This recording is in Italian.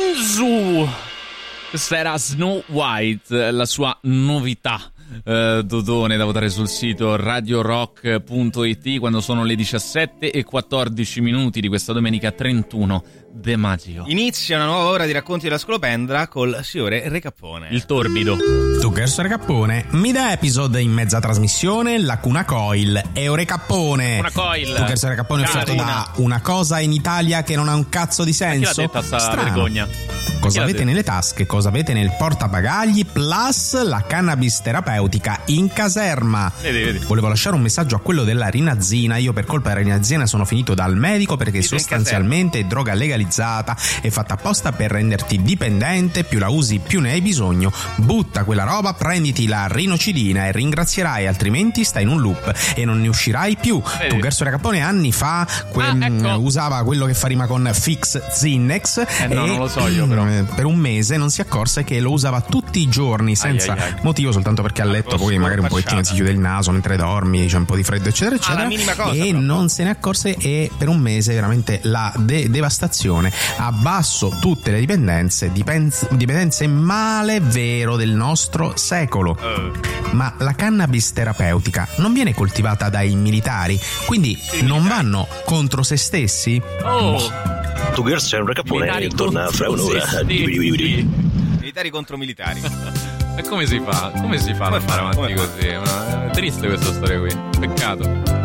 Bonjour! Questa era Snow White, la sua novità. Dodone da votare sul sito radiorock.it quando sono le 17:14 di questa domenica 31 de maggio. Inizia una nuova ora di racconti della scolopendra col signore Recappone. Il torbido. Tu Gerso Recappone, mi da episode in mezza trasmissione la Cuna Coil e Recappone. Una coil. Tu Gerso Recappone offerto da una cosa in Italia che non ha un cazzo di senso. Chi l'ha detta sta Strano. vergogna? Cosa avete nelle tasche, cosa avete nel portabagagli, plus la cannabis terapeutica in caserma. Vedi. Volevo lasciare un messaggio a quello della rinazzina. Io per colpa della rinazzina sono finito dal medico perché sostanzialmente è droga legalizzata e fatta apposta per renderti dipendente, più la usi più ne hai bisogno. Butta quella roba, prenditi la rinocidina e ringrazierai, altrimenti stai in un loop e non ne uscirai più. Vedi. Tu Gerso Recappone anni fa ecco. usava quello che fa rima con Fix Zinnex no, non lo so io, però. Per un mese non si accorse che lo usava tutti i giorni senza Ai. motivo, soltanto perché a letto poi magari un pochettino si chiude il naso mentre dormi, c'è un po' di freddo eccetera eccetera, la minima cosa, e proprio. non se ne accorse, e per un mese veramente la devastazione. Abbasso tutte le dipendenze male vero del nostro secolo. Ma la cannabis terapeutica non viene coltivata dai militari, quindi non vanno contro se stessi? Tu Gerso Recappone Militari torna fra un'ora. Militari contro militari. E come si fa? Come si fa ad andare avanti così? È triste questa storia qui. Peccato.